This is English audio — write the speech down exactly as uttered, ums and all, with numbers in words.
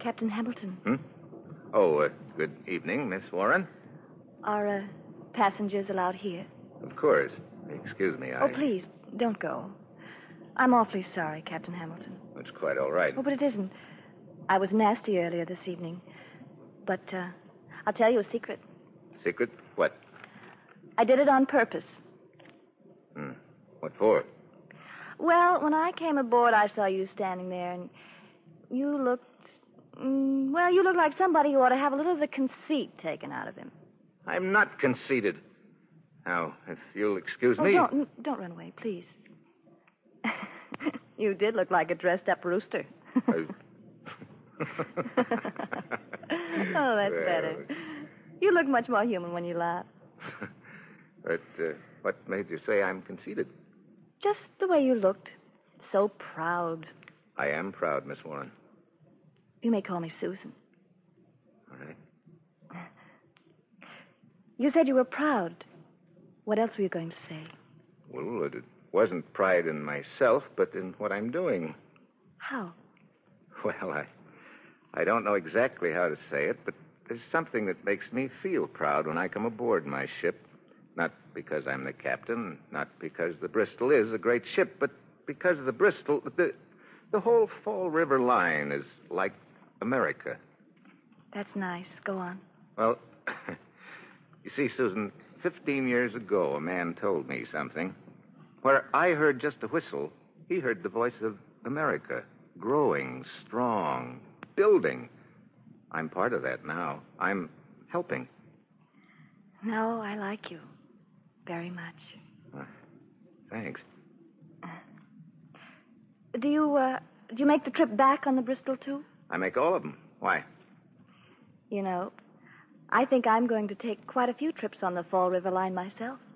Captain Hamilton. Hmm? Oh, uh, good evening, Miss Warren. Are uh, passengers allowed here? Of course. Excuse me, I... Oh, please, don't go. I'm awfully sorry, Captain Hamilton. It's quite all right. Oh, but it isn't. I was nasty earlier this evening. But uh, I'll tell you a secret. Secret? What? I did it on purpose. Hmm. What for? Well, when I came aboard, I saw you standing there, and you looked... Mm, well, you looked like somebody who ought to have a little of the conceit taken out of him. I'm not conceited. Now, if you'll excuse Oh, me... don't, don't run away, please. You did look like a dressed-up rooster. I... Oh, that's Well... better. You look much more human when you laugh. But uh, what made you say I'm conceited? Just the way you looked. So proud. I am proud, Miss Warren. You may call me Susan. All right. You said you were proud. What else were you going to say? Well, it wasn't pride in myself, but in what I'm doing. How? Well, I, I don't know exactly how to say it, but there's something that makes me feel proud when I come aboard my ship. Not because I'm the captain, not because the Bristol is a great ship, but because the Bristol, the, the whole Fall River line is like America. That's nice. Go on. Well, you see, Susan, fifteen years ago, a man told me something. Where I heard just a whistle, he heard the voice of America, growing, strong, building. I'm part of that now. I'm helping. No, I like you very much. Uh, thanks. Do you, uh, do you make the trip back on the Bristol, too? I make all of them. Why? You know, I think I'm going to take quite a few trips on the Fall River line myself.